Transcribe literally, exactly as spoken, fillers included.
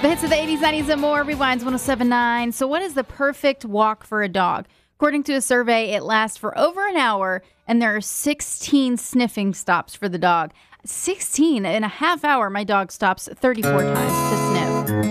The hits of the eighties, nineties, and more. Rewinds one oh seven point nine. So what is the perfect walk for a dog? According to a survey, it lasts for over an hour, and there are sixteen sniffing stops for the dog. sixteen in a half hour, my dog stops thirty-four times to sniff.